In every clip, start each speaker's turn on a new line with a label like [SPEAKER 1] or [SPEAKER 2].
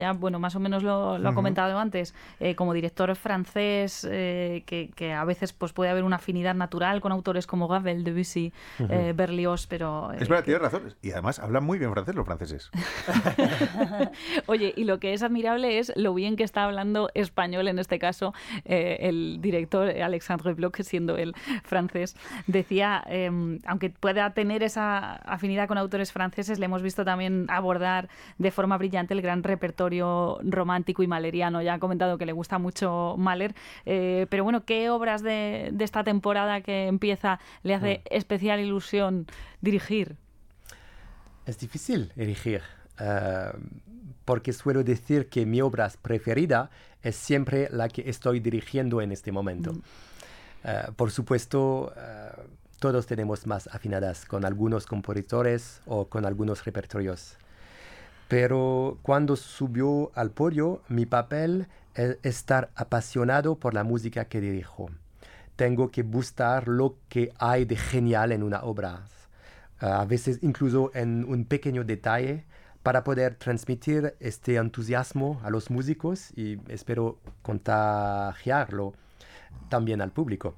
[SPEAKER 1] Ya, bueno, más o menos lo ha comentado antes, como director francés, que a veces pues puede haber una afinidad natural con autores como Ravel, Debussy, Berlioz, pero
[SPEAKER 2] Es verdad, tienes razón. Y además hablan muy bien francés los franceses.
[SPEAKER 1] Oye, y lo que es admirable es lo bien que está hablando español en este caso el director Alexandre Bloch, siendo el francés. Decía, aunque pueda tener esa afinidad con autores franceses, le hemos visto también abordar de forma brillante el gran repertorio romántico y maleriano. Ya ha comentado que le gusta mucho Mahler, pero bueno, ¿qué obras de esta temporada que empieza le hace especial ilusión dirigir?
[SPEAKER 3] Es difícil elegir, porque suelo decir que mi obra preferida es siempre la que estoy dirigiendo en este momento. Por supuesto, todos tenemos más afinidades con algunos compositores o con algunos repertorios. Pero cuando subió al podio, mi papel es estar apasionado por la música que dirijo. Tengo que buscar lo que hay de genial en una obra. A veces incluso en un pequeño detalle, para poder transmitir este entusiasmo a los músicos y espero contagiarlo también al público.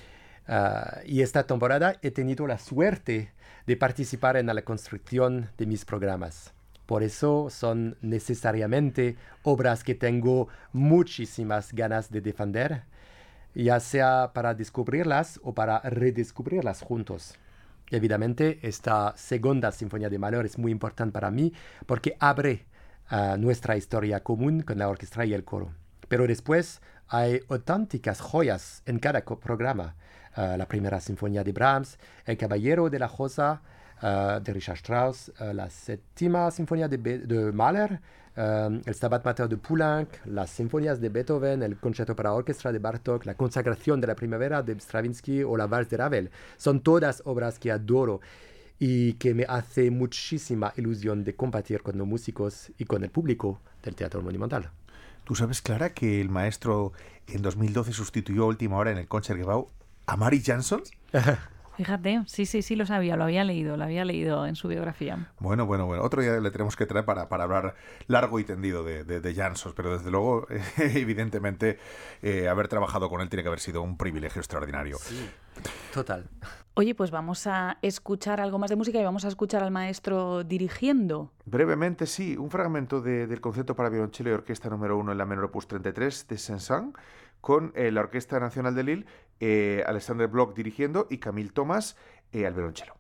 [SPEAKER 3] Y esta temporada he tenido la suerte de participar en la construcción de mis programas. Por eso son necesariamente obras que tengo muchísimas ganas de defender, ya sea para descubrirlas o para redescubrirlas juntos. Evidentemente, esta segunda sinfonía de Mahler es muy importante para mí porque abre nuestra historia común con la orquesta y el coro. Pero después hay auténticas joyas en cada programa. La primera sinfonía de Brahms, El Caballero de la Rosa de Richard Strauss, la séptima sinfonía de Mahler, el Stabat Mater de Poulenc, las sinfonías de Beethoven, el concierto para orquesta de Bartók, la consagración de la primavera de Stravinsky o la Vals de Ravel. Son todas obras que adoro y que me hace muchísima ilusión de compartir con los músicos y con el público del Teatro Monumental.
[SPEAKER 2] ¿Tú sabes, Clara, que el maestro en 2012 sustituyó a última hora en el Concertgebouw a Mari Janssens?
[SPEAKER 1] Fíjate, sí, lo sabía, lo había leído en su biografía.
[SPEAKER 2] Bueno. Otro día le tenemos que traer para hablar largo y tendido de Janssens, pero desde luego, evidentemente, haber trabajado con él tiene que haber sido un privilegio extraordinario.
[SPEAKER 3] Sí, total.
[SPEAKER 1] Oye, pues vamos a escuchar algo más de música y vamos a escuchar al maestro dirigiendo.
[SPEAKER 2] Brevemente, sí, un fragmento del concierto para violonchelo y orquesta número 1 en la menor opus 33 de Saint-Saëns, con la Orquesta Nacional de Lille, Alexandre Bloch dirigiendo y Camille Thomas al violonchelo.